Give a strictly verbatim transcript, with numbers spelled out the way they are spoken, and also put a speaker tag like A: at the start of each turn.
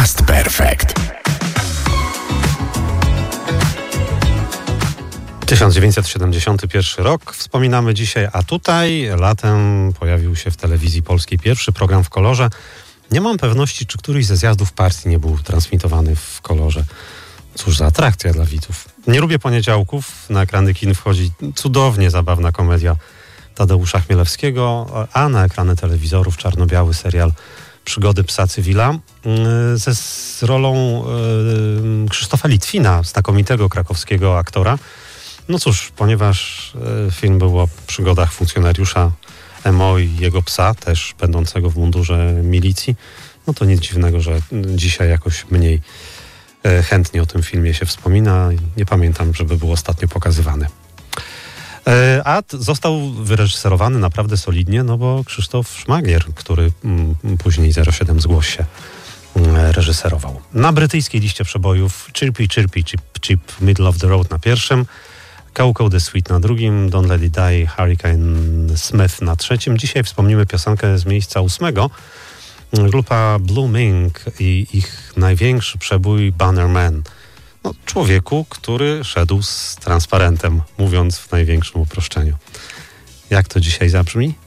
A: Past Perfect.
B: tysiąc dziewięćset siedemdziesiąty pierwszy rok wspominamy dzisiaj, a tutaj latem pojawił się w telewizji polskiej pierwszy program w kolorze. Nie mam pewności, czy któryś ze zjazdów partii nie był transmitowany w kolorze. Cóż za atrakcja dla widzów. Nie lubię poniedziałków. Na ekrany kin wchodzi cudownie zabawna komedia Tadeusza Chmielewskiego, a na ekrany telewizorów czarno-biały serial Przygody psa cywila ze z rolą y, Krzysztofa Litwina, znakomitego krakowskiego aktora. No cóż, ponieważ y, film był o przygodach funkcjonariusza M O i jego psa, też będącego w mundurze milicji, no to nic dziwnego, że dzisiaj jakoś mniej y, chętnie o tym filmie się wspomina. Nie pamiętam, żeby był ostatnio pokazywany. Y, a t- został wyreżyserowany naprawdę solidnie, no bo Krzysztof Szmagier, który mm, później zero siedem Zgłoś się reżyserował. Na brytyjskiej liście przebojów Chirpy Chirpy Chip Chip Middle of the Road na pierwszym, Coco the Sweet na drugim, Don't Let It Die, Hurricane Smith na trzecim. Dzisiaj wspomnimy piosenkę z miejsca ósmego. Grupa Blue Mink i ich największy przebój Bannerman. No, człowieku, który szedł z transparentem, mówiąc w największym uproszczeniu. Jak to dzisiaj zabrzmi?